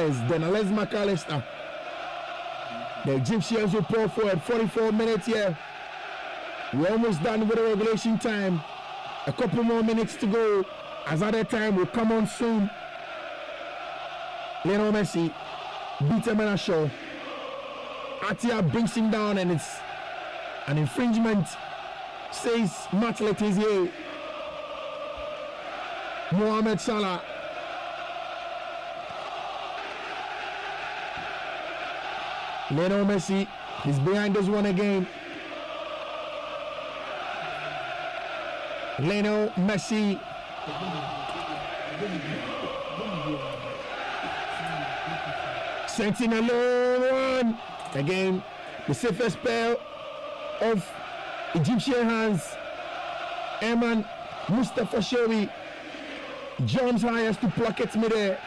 Fernandez, then Alex McAllister. The Egyptians will pour forward. 44 minutes here. We're almost done with the regulation time. A couple more minutes to go. As other time will come on soon. Lionel Messi beats Emmanuel Shaw. Atia brings him down and it's an infringement. Says Matt Letizia. Mohamed Salah. Lionel Messi is behind this one again. Lionel Messi. Sentinel one. Again, the safest pair of Egyptian hands. Eman Mustafa Showi jumps highest to pluck it midair.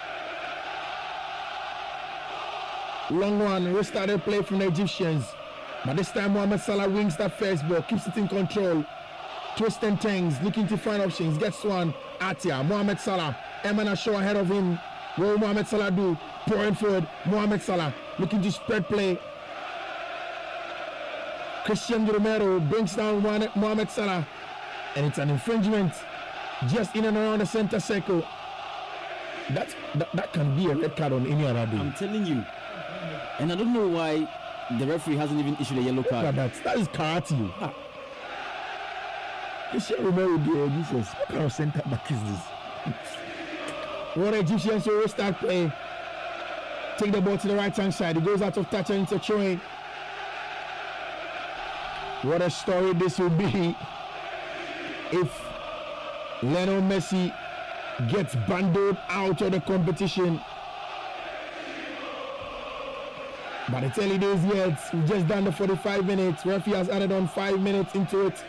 Long one, restarted play from the Egyptians. But this time Mohamed Salah wings that first ball, keeps it in control. Twist and turns, looking to find options, gets one. Atia, Mohamed Salah, Emmanuel Shaw ahead of him. What will Mohamed Salah do? Pouring forward, Mohamed Salah looking to spread play. Christian Romero brings down Mohamed Salah, and it's an infringement just in and around the center circle. That can be a red card on any other day. I'm telling you, and I don't know why the referee hasn't even issued a yellow card. That is karate. Christian Romero, Jesus, what kind of center back is this? What Egyptians will restart play. Take the ball to the right hand side. It goes out of touch and into throwing. What a story this will be if Lionel Messi gets bundled out of the competition. But it's early days yet. We've just done the 45 minutes. Referee has added on 5 minutes into it.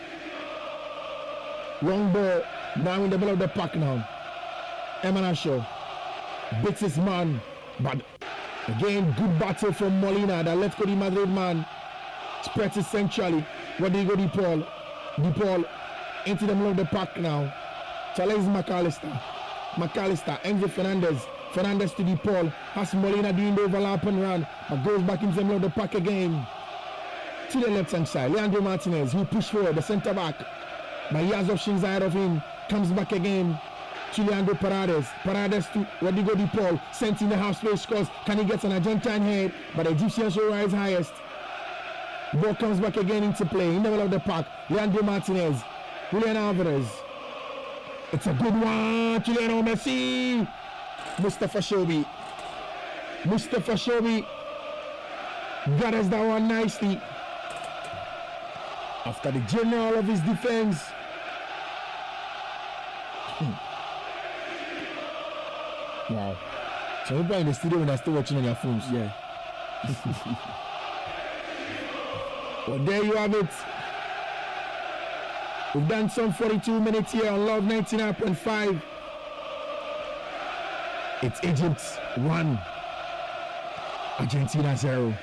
Long ball. Now in the middle of the park now. Emmanuel Shaw beats his man. But again, good battle from Molina. The Atletico Madrid man spreads it centrally. Where do you go, DePaul? DePaul into the middle of the park now. Chalets McAllister. McAllister, Enzo Fernandez. Fernandez to DePaul. Has Molina doing the overlap and run. But goes back into the middle of the park again. To the left hand side. Leandro Martinez, who pushed forward, the centre back. But he has options ahead of him. Comes back again. To Leandro Paredes. Paredes to Rodrigo DePaul. Sent in the half space, scores. Can he get an Argentine head? But the Egyptians will rise highest. Ball comes back again into play in the middle of the park. Leandro Martinez. Julian Alvarez. It's a good one to Lionel Messi. Mustafa Shobi. Mustafa Shobi got us that one nicely. After the general of his defense. Wow. So people in the studio and are still watching on their phones. Yeah. Well, there you have it. We've done some 42 minutes here on Love 99.5. It's Egypt 1, Argentina 0.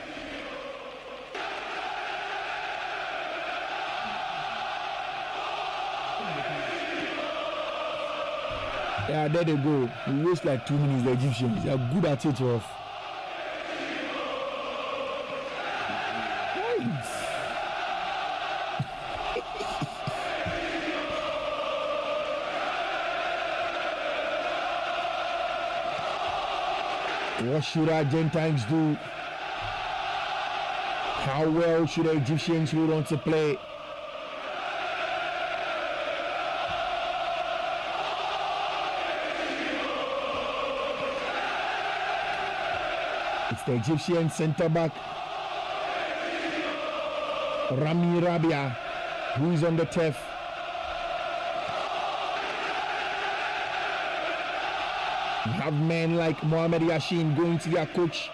Yeah, there they go. We waste like 2 minutes, the Egyptians. They are good at it off. What should Argentines do? How well should the Egyptians hold on to play? It's the Egyptian centre back Rami Rabia, who is on the turf. You have men like Mohamed Yashin going to their coach.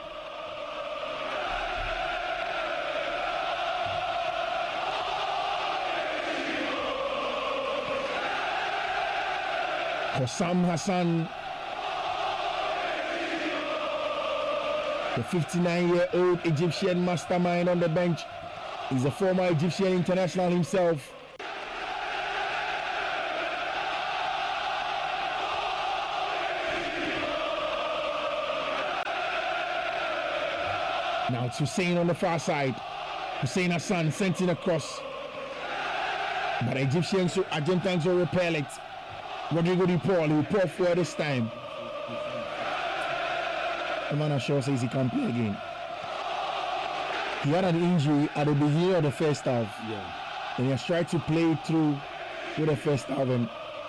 Hossam Hassan, the 59-year-old Egyptian mastermind on the bench, is a former Egyptian international himself. Now it's Hussein on the far side. Hussein Hassan sent it across. But Argentines will repel it. Rodrigo De Paul, he will pour forward this time. Emmanuel Shaw says he can't play again. He had an injury at the beginning of the first half. Yeah. And he has tried to play it through with the first half. And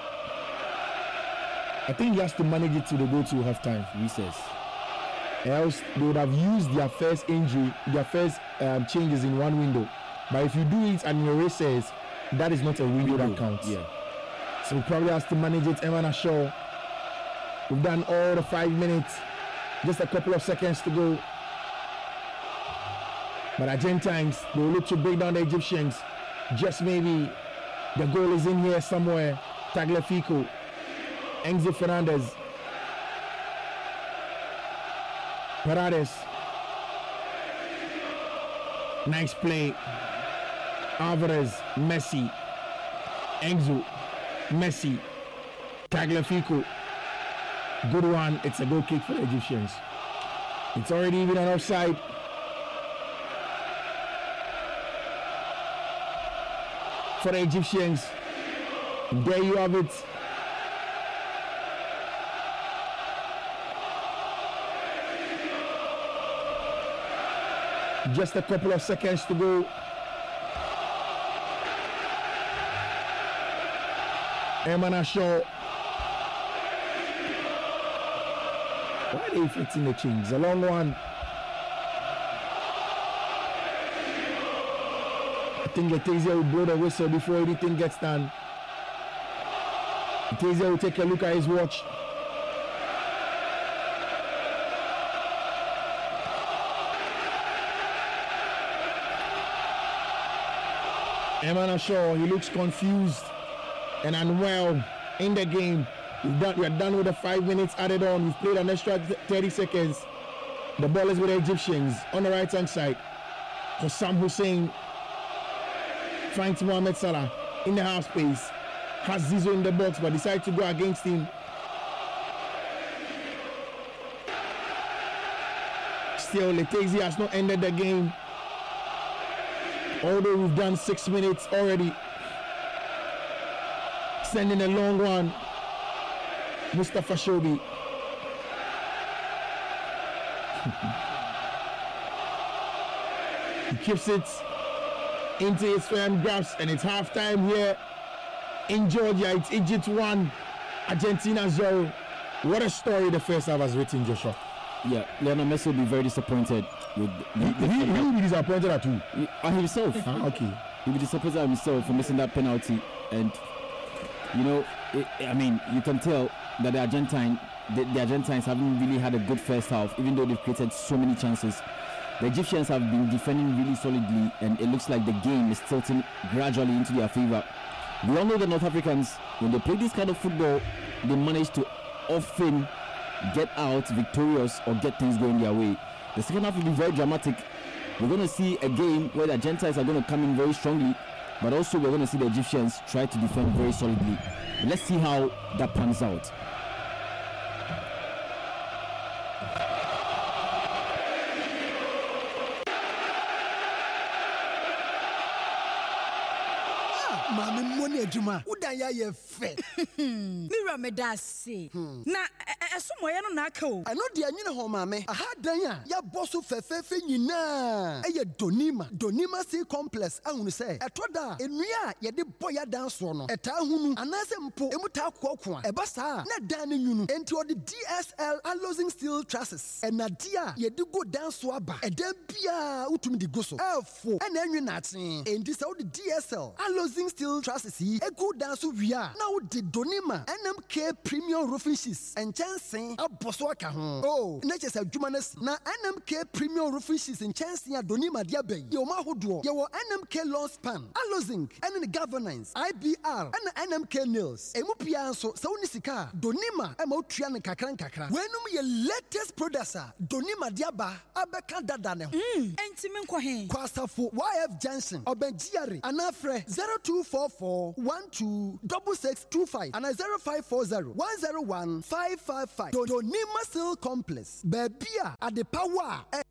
I think he has to manage it to the go to halftime. Recess. Else they would have used their first injury, their first changes in one window. But if you do it and your recess, that is not a window that counts. Yeah. So he probably has to manage it. Emmanuel Shaw. We've done all the 5 minutes. Just a couple of seconds to go. But Argentines, they will look to break down the Egyptians. Just maybe the goal is in here somewhere. Tagliafico. Enzo Fernandez. Paredes. Nice play. Alvarez. Messi. Enzo. Messi. Tagliafico. Good one. It's a goal kick for the Egyptians. It's already even an offside. For the Egyptians. And there you have it. Just a couple of seconds to go. Emmanuel Shaw. Why are they fixing the change? A long one. I think Letizia will blow the whistle before anything gets done. Letizia will take a look at his watch. Emmanuel Shaw, he looks confused and unwell in the game. We are done with the 5 minutes added on. We've played an extra 30 seconds. The ball is with the Egyptians on the right hand side. Hossam Hussein finds Mohamed Salah in the half space. Has Zizou in the box but decides to go against him. Still, Letizia has not ended the game. Although we've done 6 minutes already. Sending a long one. Mustafa Shobi. He keeps it into his firm grasp, and it's halftime here in Georgia. It's Egypt 1, Argentina 0. What a story the first half has written, Joshua. Yeah, Lionel Messi will be very disappointed with he will be disappointed at who? Himself. Okay. He'll be disappointed at himself for missing that penalty. And you know, you can tell that the Argentines haven't really had a good first half, even though they've created so many chances. The Egyptians have been defending really solidly, and it looks like the game is tilting gradually into their favor. We all know the North Africans, when they play this kind of football, they manage to often get out victorious or get things going their way. The second half will be very dramatic. We're going to see a game where the Argentines are going to come in very strongly, but also we're going to see the Egyptians try to defend very solidly. Let's see how that pans out. Juma, udaya ye fe. Mira me da se. Na esomoye no na aka o. I know dia nyine ho maame. Aha dan ya boso fefefe nyina. Eye Donima C complex ahunu se. Etoda enua ye de boya dan so no. Eta hunu anase mpo emuta kokko a. Eba sa na dan ne nyunu. Enti odi DSL alloying steel trusses. Enadia ye de go dan so aba. Eda bia utumi di go so. Efo ena enwe na aten. Enti sa odi DSL alloying steel trusses Egu danso wia na wo de Donima NMK Premium Roofing Sheets and Chansen aboso aka ho oh na chese adwuma na NMK Premium Roofing Sheets and Chansen ya Donima dia bay ye o ma hodo ye wo NMK Lawn Span Alozing and the Governance IBR and NMK Nails emu pia so sa woni sika Donima e ma otua ne kakran wenum ye latest producer Donima dia ba abeka dada ne ho enti me nkɔ he kwasafo YF Junction obenjiare anafre 0244126625 and 0540101555. Donima Steel Complex. Babia at the power.